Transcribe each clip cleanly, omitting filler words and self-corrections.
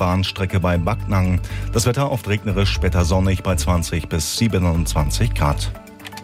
Bahnstrecke bei Backnang. Das Wetter oft regnerisch, später sonnig bei 20 bis 27 Grad.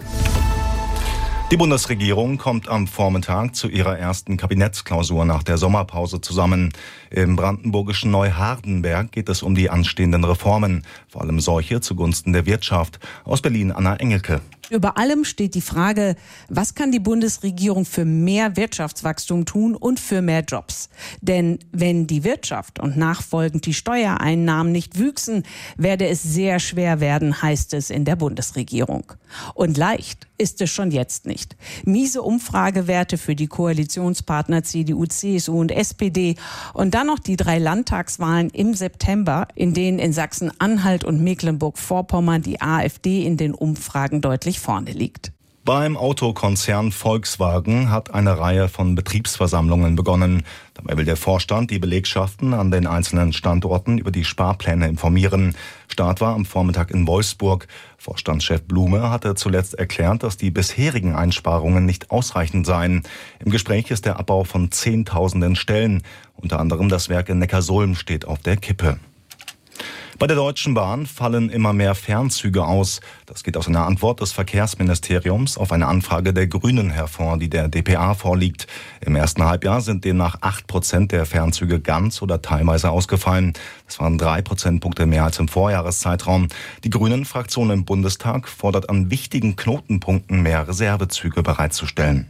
Die Bundesregierung kommt am Vormittag zu ihrer ersten Kabinettsklausur nach der Sommerpause zusammen. Im brandenburgischen Neuhardenberg geht es um die anstehenden Reformen, vor allem solche zugunsten der Wirtschaft. Aus Berlin Anna Engelke. Über allem steht die Frage, was kann die Bundesregierung für mehr Wirtschaftswachstum tun und für mehr Jobs? Denn wenn die Wirtschaft und nachfolgend die Steuereinnahmen nicht wüchsen, werde es sehr schwer werden, heißt es in der Bundesregierung. Und leicht ist es schon jetzt nicht. Miese Umfragewerte für die Koalitionspartner CDU, CSU und SPD und dann noch die 3 Landtagswahlen im September, in denen in Sachsen-Anhalt und Mecklenburg-Vorpommern die AfD in den Umfragen deutlich vorne liegt. Beim Autokonzern Volkswagen hat eine Reihe von Betriebsversammlungen begonnen. Dabei will der Vorstand die Belegschaften an den einzelnen Standorten über die Sparpläne informieren. Start war am Vormittag in Wolfsburg. Vorstandschef Blume hatte zuletzt erklärt, dass die bisherigen Einsparungen nicht ausreichend seien. Im Gespräch ist der Abbau von Zehntausenden Stellen. Unter anderem das Werk in Neckarsulm steht auf der Kippe. Bei der Deutschen Bahn fallen immer mehr Fernzüge aus. Das geht aus einer Antwort des Verkehrsministeriums auf eine Anfrage der Grünen hervor, die der dpa vorliegt. Im ersten Halbjahr sind demnach 8% der Fernzüge ganz oder teilweise ausgefallen. Das waren 3 Prozentpunkte mehr als im Vorjahreszeitraum. Die Grünen-Fraktion im Bundestag fordert an wichtigen Knotenpunkten mehr Reservezüge bereitzustellen.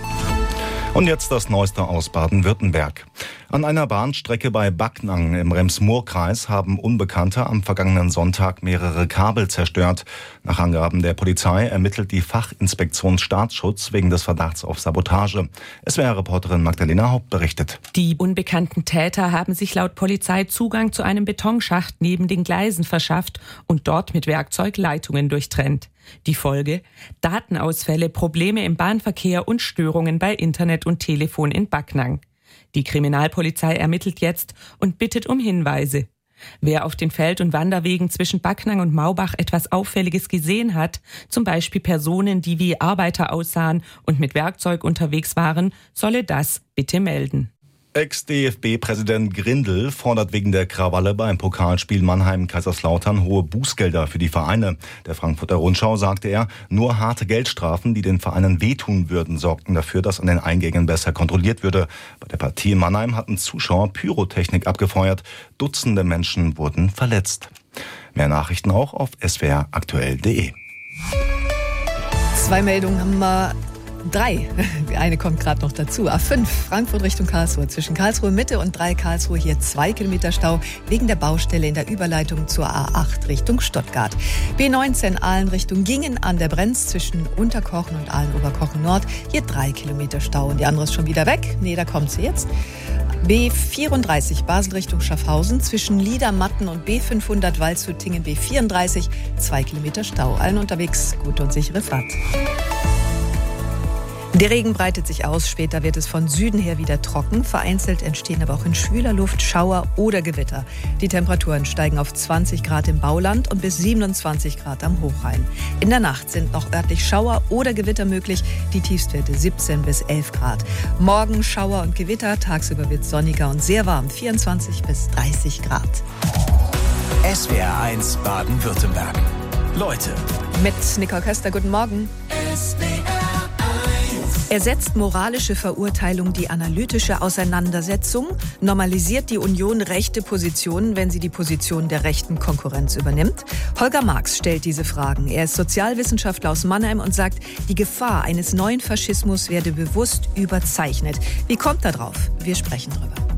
Und jetzt das Neueste aus Baden-Württemberg. An einer Bahnstrecke bei Backnang im Rems-Murr-Kreis haben Unbekannte am vergangenen Sonntag mehrere Kabel zerstört. Nach Angaben der Polizei ermittelt die Fachinspektion Staatsschutz wegen des Verdachts auf Sabotage. SWR-Reporterin Magdalena Haupt berichtet. Die unbekannten Täter haben sich laut Polizei Zugang zu einem Betonschacht neben den Gleisen verschafft und dort mit Werkzeug Leitungen durchtrennt. Die Folge? Datenausfälle, Probleme im Bahnverkehr und Störungen bei Internet und Telefon in Backnang. Die Kriminalpolizei ermittelt jetzt und bittet um Hinweise. Wer auf den Feld- und Wanderwegen zwischen Backnang und Maubach etwas Auffälliges gesehen hat, zum Beispiel Personen, die wie Arbeiter aussahen und mit Werkzeug unterwegs waren, solle das bitte melden. Ex-DFB-Präsident Grindel fordert wegen der Krawalle beim Pokalspiel Mannheim-Kaiserslautern hohe Bußgelder für die Vereine. Der Frankfurter Rundschau sagte er, nur harte Geldstrafen, die den Vereinen wehtun würden, sorgten dafür, dass an den Eingängen besser kontrolliert würde. Bei der Partie in Mannheim hatten Zuschauer Pyrotechnik abgefeuert. Dutzende Menschen wurden verletzt. Mehr Nachrichten auch auf swraktuell.de. 2 Meldungen haben wir. 3. Eine kommt gerade noch dazu. A5 Frankfurt Richtung Karlsruhe. Zwischen Karlsruhe Mitte und 3 Karlsruhe hier 2 Kilometer Stau wegen der Baustelle in der Überleitung zur A8 Richtung Stuttgart. B19 Aalen Richtung Gingen an der Brenz zwischen Unterkochen und Aalen-Oberkochen Nord. Hier 3 Kilometer Stau. Und die andere ist schon wieder weg. Nee, da kommt sie jetzt. B34 Basel Richtung Schaffhausen zwischen Liedermatten und B500 Waldshut-Tingen B34 2 Kilometer Stau. Allen unterwegs gute und sichere Fahrt. Der Regen breitet sich aus, später wird es von Süden her wieder trocken. Vereinzelt entstehen aber auch in schwüler Luft Schauer oder Gewitter. Die Temperaturen steigen auf 20 Grad im Bauland und bis 27 Grad am Hochrhein. In der Nacht sind noch örtlich Schauer oder Gewitter möglich, die Tiefstwerte 17 bis 11 Grad. Morgen Schauer und Gewitter, tagsüber wird es sonniger und sehr warm, 24 bis 30 Grad. SWR1 Baden-Württemberg. Leute. Mit Nicole Köster, guten Morgen. Ersetzt moralische Verurteilung die analytische Auseinandersetzung? Normalisiert die Union rechte Positionen, wenn sie die Position der rechten Konkurrenz übernimmt? Holger Marx stellt diese Fragen. Er ist Sozialwissenschaftler aus Mannheim und sagt, die Gefahr eines neuen Faschismus werde bewusst überzeichnet. Wie kommt er drauf? Wir sprechen drüber.